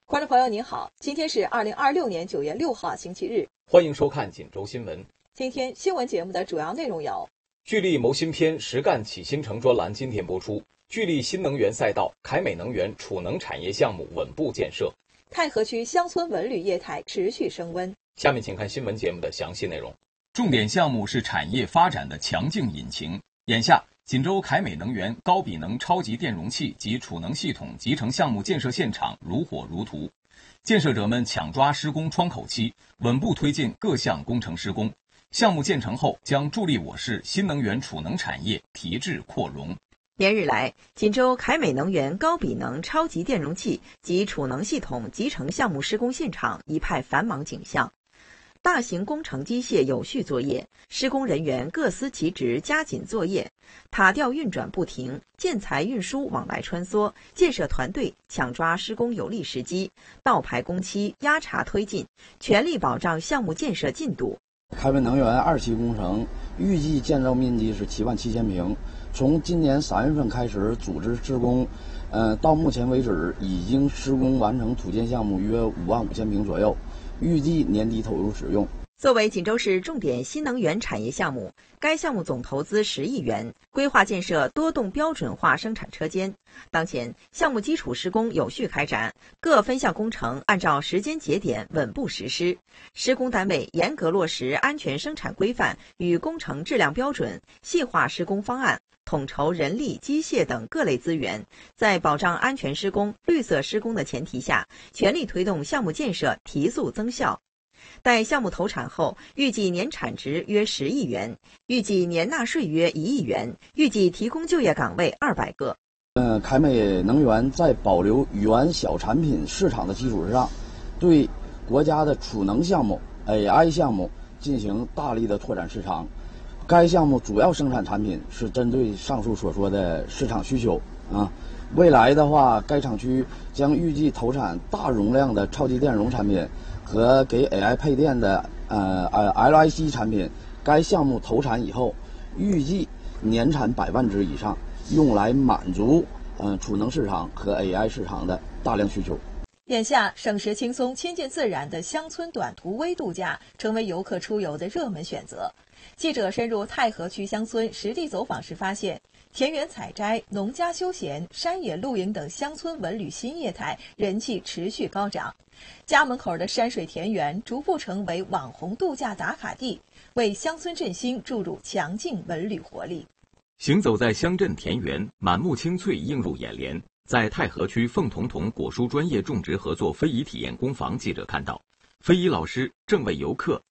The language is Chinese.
观众朋友您好，今天是2026年9月6号星期日， 欢迎收看锦州新闻。 今天新闻节目的主要内容有： 聚力谋新篇，实干启新城专栏今天播出；聚力新能源赛道，凯美能源储能产业项目稳步建设； 太和区乡村文旅业态持续升温。 下面请看新闻节目的详细内容。 重点项目是产业发展的强劲引擎。眼下，锦州凯美能源高比能超级电容器及储能系统集成项目建设现场如火如荼，建设者们抢抓施工窗口期，稳步推进各项工程施工。项目建成后，将助力我市新能源储能产业提质扩容。 连日来，锦州凯美能源高比能超级电容器及储能系统集成项目施工现场一派繁忙景象。大型工程机械有序作业，施工人员各司其职，加紧作业，塔吊运转不停，建材运输往来穿梭，建设团队抢抓施工有利时机，倒排工期，压查推进，全力保障项目建设进度。 凯美能源2期工程预计建造面积是77000平，从今年3月份开始组织施工，到目前为止已经施工完成土建项目约55000平左右，预计年底投入使用。 作为锦州市重点新能源产业项目，该项目总投资10亿元，规划建设多栋标准化生产车间。当前，项目基础施工有序开展，各分项工程按照时间节点稳步实施。施工单位严格落实安全生产规范与工程质量标准，细化施工方案，统筹人力、机械等各类资源，在保障安全施工、绿色施工的前提下，全力推动项目建设提速增效。待项目投产后，预计年产值约10亿元，预计年纳税约1亿元，预计提供就业岗位200个。 凯美能源在保留原小产品市场的基础上，对国家的储能项目、AI 项目进行大力的拓展市场。该项目主要生产产品是针对上述所说的市场需求啊。未来的话，该厂区将预计投产大容量的超级电容产品和给 AI 配电的LIC 产品。该项目投产以后，预计年产100万只以上，用来满足储能市场和 AI 市场的大量需求。 眼下，省时轻松、亲近自然的乡村短途微度假成为游客出游的热门选择。记者深入太和区乡村实地走访时发现，田园采摘、农家休闲、山野露营等乡村文旅新业态人气持续高涨，家门口的山水田园逐步成为网红度假打卡地，为乡村振兴注入强劲文旅活力。 行走在乡镇田园，满目青翠映入眼帘。在太和区凤彤彤果蔬专业种植合作非遗体验工坊，记者看到，非遗老师正为游客